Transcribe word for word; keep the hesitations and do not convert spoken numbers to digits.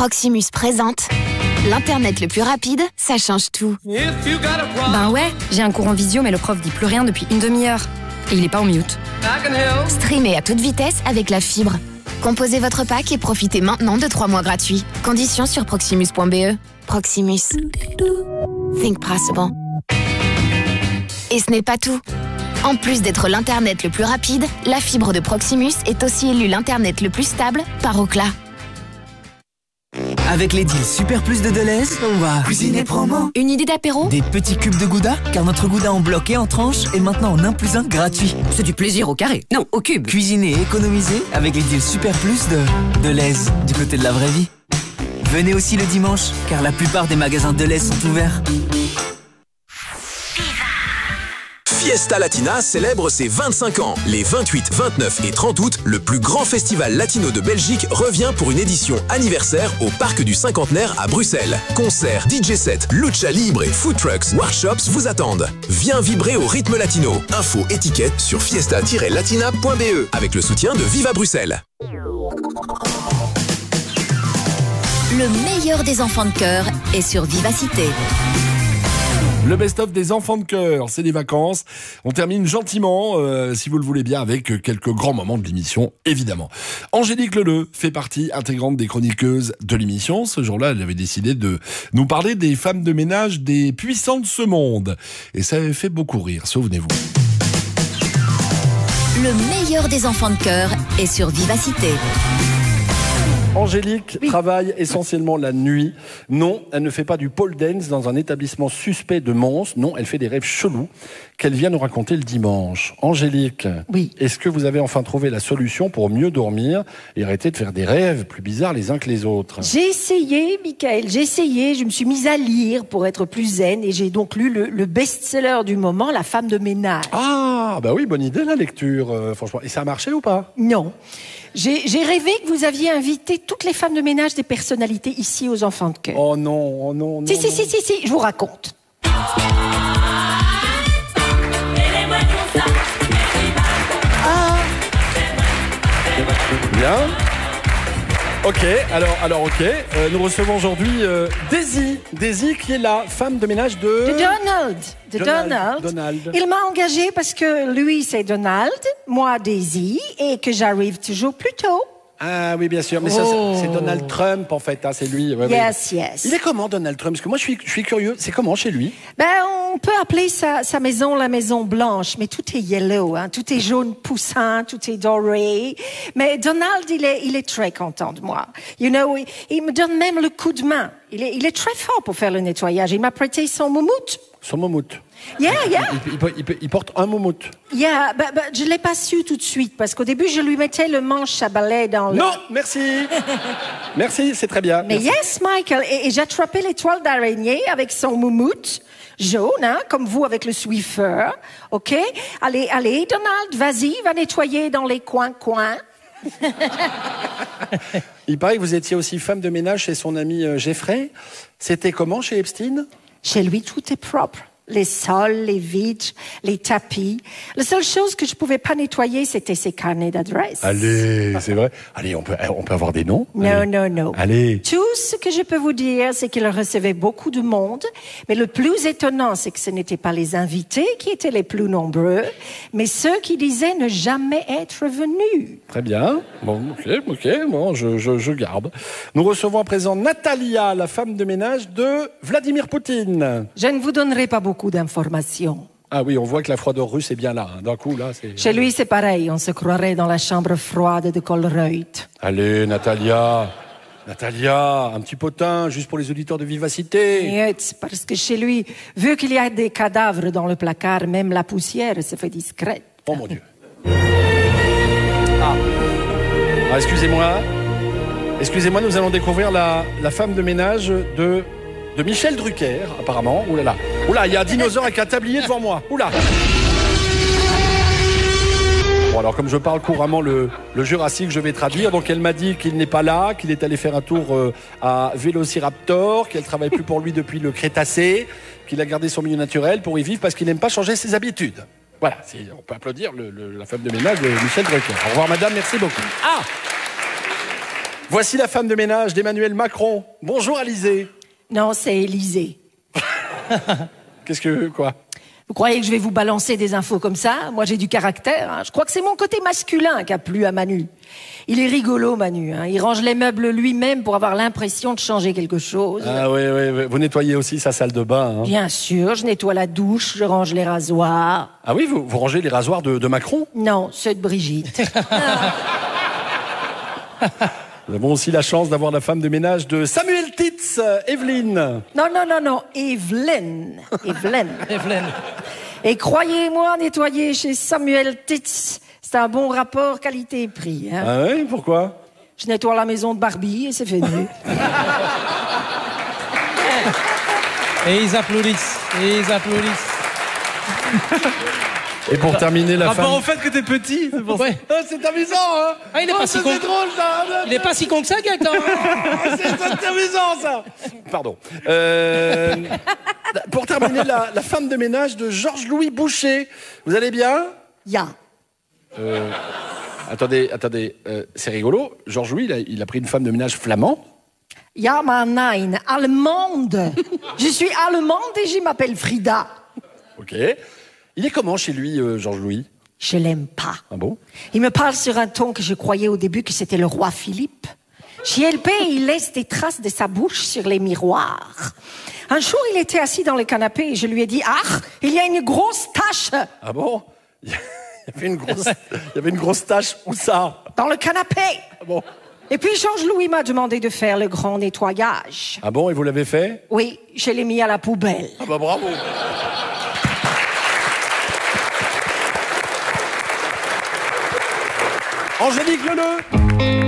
Proximus présente l'Internet le plus rapide, ça change tout. Ben ouais, j'ai un cours en visio mais le prof dit plus rien depuis une demi-heure. Et il est pas en mute. Streamez à toute vitesse avec la fibre. Composez votre pack et profitez maintenant de trois mois gratuits. Conditions sur proximus point b e. Proximus. Think possible. Et ce n'est pas tout. En plus d'être l'Internet le plus rapide, la fibre de Proximus est aussi élue l'Internet le plus stable par Ookla. Avec les deals Super Plus de Deleuze, on va cuisiner promo. Une idée d'apéro? Des petits cubes de gouda, car notre gouda en bloc et en tranches est maintenant en un plus un gratuit. C'est du plaisir au carré, non, au cube. Cuisiner et économiser avec les deals Super Plus de Deleuze, du côté de la vraie vie. Venez aussi le dimanche, car la plupart des magasins Deleuze sont ouverts. Fiesta Latina célèbre ses vingt-cinq ans. Les vingt-huit, vingt-neuf et trente août, le plus grand festival latino de Belgique revient pour une édition anniversaire au Parc du Cinquantenaire à Bruxelles. Concerts, D J sets, lucha libre, food trucks, workshops vous attendent. Viens vibrer au rythme latino. Info étiquette sur fiesta tiret latina point b e avec le soutien de Viva Bruxelles. Le meilleur des enfants de cœur est sur Vivacité. Le best-of des enfants de cœur, c'est des vacances. On termine gentiment, euh, si vous le voulez bien, avec quelques grands moments de l'émission, évidemment. Angélique Leleu fait partie intégrante des chroniqueuses de l'émission. Ce jour-là, elle avait décidé de nous parler des femmes de ménage des puissants de ce monde. Et ça avait fait beaucoup rire, souvenez-vous. Le meilleur des enfants de cœur est sur Vivacité. Angélique oui. travaille essentiellement la nuit. Non, elle ne fait pas du pole dance dans un établissement suspect de Mons. Non, elle fait des rêves chelous qu'elle vient nous raconter le dimanche. Angélique, oui. est-ce que vous avez enfin trouvé la solution pour mieux dormir et arrêter de faire des rêves plus bizarres les uns que les autres? J'ai essayé, Michael, j'ai essayé. Je me suis mise à lire pour être plus zen et j'ai donc lu le, le best-seller du moment, La femme de ménage. Ah, bah oui, bonne idée la lecture, euh, franchement. Et ça a marché ou pas? Non. J'ai, j'ai rêvé que vous aviez invité toutes les femmes de ménage des personnalités ici aux enfants de cœur. Oh non, oh non, non. Si, si, non. si, si, si, je vous raconte. Ah. Bien. Ok, alors, alors ok. Euh, nous recevons aujourd'hui euh, Daisy. Daisy qui est la femme de ménage de... De Donald. De Donald. Donald. Donald. Il m'a engagée parce que lui c'est Donald, moi Daisy, et que j'arrive toujours plus tôt. Ah oui, bien sûr. Mais oh. ça, c'est Donald Trump, en fait. Hein, c'est lui. Ouais, yes, oui. yes. Il est comment, Donald Trump? Parce que moi, je suis, je suis curieux. C'est comment chez lui? Ben, on peut appeler sa, sa maison la maison blanche, mais tout est yellow, hein. Tout est jaune poussin, tout est doré. Mais Donald, il est, il est très content de moi. You know, il, il me donne même le coup de main. Il est, il est très fort pour faire le nettoyage. Il m'a prêté son moumoute. Son moumoute. Yeah, yeah. Il, il, il, il, il porte un moumoute. Yeah, bah, bah, je l'ai pas su tout de suite parce qu'au début je lui mettais le manche à balai dans le. Non, merci. Merci, c'est très bien. Mais merci. yes, Michael, et, et j'attrapais les toiles d'araignée avec son moumoute jaune, hein, comme vous avec le Swiffer. Ok, allez, allez, Donald, vas-y, va nettoyer dans les coins-coins. Il paraît que vous étiez aussi femme de ménage chez son ami euh, Jeffrey. C'était comment chez Epstein? Chez lui, tout est propre. Les sols, les vitres, les tapis. La seule chose que je pouvais pas nettoyer, c'était ses carnets d'adresse. Allez, c'est vrai. Allez, on peut, on peut avoir des noms? Non, Allez. non, non. Allez. Tout ce que je peux vous dire, c'est qu'il recevait beaucoup de monde. Mais le plus étonnant, c'est que ce n'étaient pas les invités qui étaient les plus nombreux, mais ceux qui disaient ne jamais être venus. Très bien. Bon, ok, ok, bon, je, je, je garde. Nous recevons à présent Natalia, la femme de ménage de Vladimir Poutine. Je ne vous donnerai pas beaucoup d'informations. Ah oui, on voit que la froideur russe est bien là. Hein. D'un coup, là, c'est... Chez lui, c'est pareil. On se croirait dans la chambre froide de Colruyt. Allez, Natalia. Natalia, un petit potin, juste pour les auditeurs de Vivacité. Et c'est parce que chez lui, vu qu'il y a des cadavres dans le placard, même la poussière se fait discrète. Oh mon Dieu. Ah, ah excusez-moi. Excusez-moi, nous allons découvrir la, la femme de ménage de... de Michel Drucker, apparemment. Ouh là là. Ouh là, il y a un dinosaure avec un tablier devant moi. Ouh là. Bon, alors, comme je parle couramment le, le Jurassique, je vais traduire. Donc, elle m'a dit qu'il n'est pas là, qu'il est allé faire un tour euh, à Vélociraptor, qu'elle travaille plus pour lui depuis le Crétacé, qu'il a gardé son milieu naturel pour y vivre parce qu'il n'aime pas changer ses habitudes. Voilà, c'est, on peut applaudir le, le, la femme de ménage de Michel Drucker. Au revoir, madame, merci beaucoup. Ah! Voici la femme de ménage d'Emmanuel Macron. Bonjour Alizé. Non, c'est Élysée. Qu'est-ce que... quoi? Vous croyez que je vais vous balancer des infos comme ça? Moi, j'ai du caractère. Hein. Je crois que c'est mon côté masculin qui a plu à Manu. Il est rigolo, Manu. Hein. Il range les meubles lui-même pour avoir l'impression de changer quelque chose. Ah oui, oui, oui. Vous nettoyez aussi sa salle de bain. Hein. Bien sûr, je nettoie la douche, je range les rasoirs. Ah oui, vous, vous rangez les rasoirs de, de Macron? Non, ceux de Brigitte. Nous avons aussi la chance d'avoir la femme de ménage de Samuel Titz, Evelyne. Non, non, non, non, Evelyne. Evelyne. Evelyne. Et croyez-moi, nettoyer chez Samuel Titz, c'est un bon rapport qualité-prix. Hein. Ah oui, pourquoi? Je nettoie la maison de Barbie et c'est fini. Et ils applaudissent. Et ils applaudissent. Et pour terminer, la Rapport femme... au fait que t'es petit, c'est pour ça. Ouais. Ah, c'est amusant, hein. Ah, il est oh, pas ça, si con. c'est drôle, ça. Il est pas si con que ça, Gaëtan. c'est, c'est amusant, ça. Pardon. Euh... Pour terminer, la, la femme de ménage de Georges-Louis Boucher. Vous allez bien? Ya. Euh... Attendez, attendez. Euh, c'est rigolo. Georges-Louis, il a, il a pris une femme de ménage flamand. Ja, maar nein, allemande. Je suis allemande et je m'appelle Frida. Ok. Il est comment chez lui, euh, Georges-Louis? Je l'aime pas. Ah bon? Il me parle sur un ton que je croyais au début que c'était le roi Philippe. Chez L P, il laisse des traces de sa bouche sur les miroirs. Un jour, il était assis dans le canapé et je lui ai dit « Ah, il y a une grosse tache !» Ah bon? Il y avait une grosse, il y avait une grosse tache. Où ça? Dans le canapé. Ah bon? Et puis Georges-Louis m'a demandé de faire le grand nettoyage. Ah bon, et vous l'avez fait? Oui, je l'ai mis à la poubelle. Ah bah bravo. Angélique Leleu.